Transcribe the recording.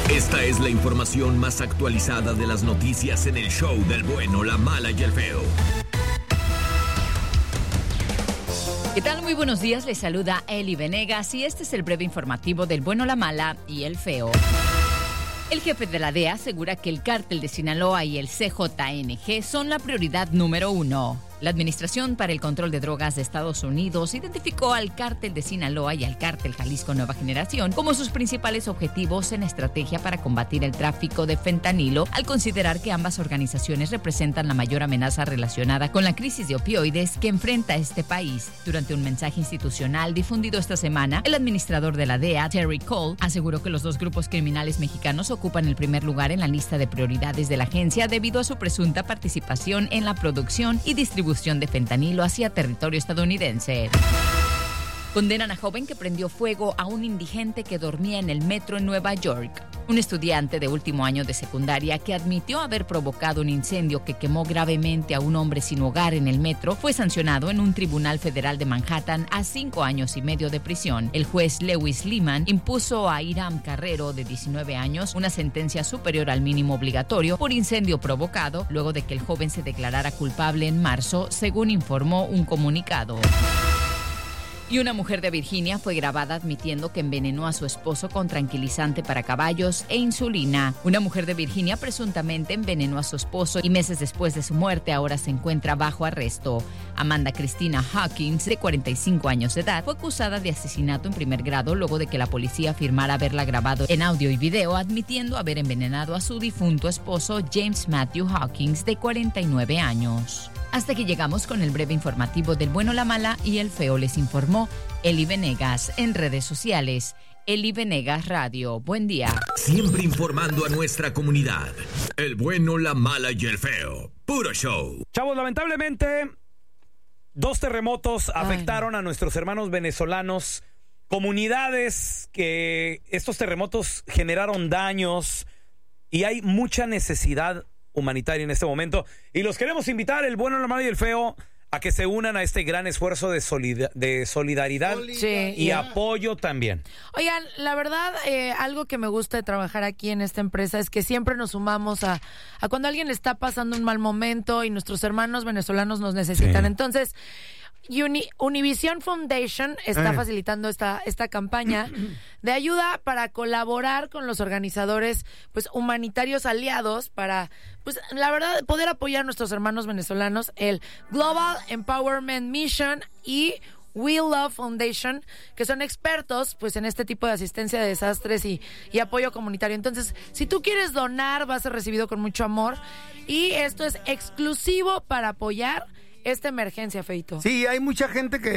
Esta es la información más actualizada de las noticias en el show del bueno, la mala y el feo. ¿Qué tal? Muy buenos días, les saluda Eli Venegas y este es el breve informativo del bueno, la mala y el feo. El jefe de la DEA asegura que el cártel de Sinaloa y el CJNG son la prioridad número 1. La Administración para el Control de Drogas de Estados Unidos identificó al cártel de Sinaloa y al cártel Jalisco Nueva Generación como sus principales objetivos en estrategia para combatir el tráfico de fentanilo, al considerar que ambas organizaciones representan la mayor amenaza relacionada con la crisis de opioides que enfrenta este país. Durante un mensaje institucional difundido esta semana, el administrador de la DEA, Terry Cole, aseguró que los dos grupos criminales mexicanos ocupan el primer lugar en la lista de prioridades de la agencia debido a su presunta participación en la producción y distribución de fentanilo hacia territorio estadounidense. Condenan a joven que prendió fuego a un indigente que dormía en el metro en Nueva York. Un estudiante de último año de secundaria que admitió haber provocado un incendio que quemó gravemente a un hombre sin hogar en el metro fue sancionado en un tribunal federal de Manhattan a 5 años y medio de prisión. El juez Lewis Lehman impuso a Hiram Carrero, de 19 años, una sentencia superior al mínimo obligatorio por incendio provocado, luego de que el joven se declarara culpable en marzo, según informó un comunicado. Y una mujer de Virginia fue grabada admitiendo que envenenó a su esposo con tranquilizante para caballos e insulina. Una mujer de Virginia presuntamente envenenó a su esposo y meses después de su muerte ahora se encuentra bajo arresto. Amanda Christina Hawkins, de 45 años de edad, fue acusada de asesinato en primer grado luego de que la policía afirmara haberla grabado en audio y video, admitiendo haber envenenado a su difunto esposo James Matthew Hawkins, de 49 años. Hasta que llegamos con el breve informativo del bueno, la mala y el feo, les informó Eli Venegas. En redes sociales, Eli Venegas Radio. Buen día. Siempre informando a nuestra comunidad. El bueno, la mala y el feo. Puro show. Chavos, lamentablemente, 2 terremotos afectaron a nuestros hermanos venezolanos. Comunidades que estos terremotos generaron daños y hay mucha necesidad humanitaria en este momento, y los queremos invitar, el bueno, la mala y el feo, a que se unan a este gran esfuerzo de solidaridad y apoyo también. Oigan, la verdad, algo que me gusta de trabajar aquí en esta empresa es que siempre nos sumamos a cuando alguien está pasando un mal momento y nuestros hermanos venezolanos nos necesitan. Sí. Entonces, Univision Foundation está facilitando esta campaña de ayuda para colaborar con los organizadores pues humanitarios aliados para, pues la verdad, poder apoyar a nuestros hermanos venezolanos, el Global Empowerment Mission y We Love Foundation, que son expertos pues en este tipo de asistencia de desastres y apoyo comunitario. Entonces, si tú quieres donar, va a ser recibido con mucho amor, y esto es exclusivo para apoyar esta emergencia, Feito. Sí, hay mucha gente que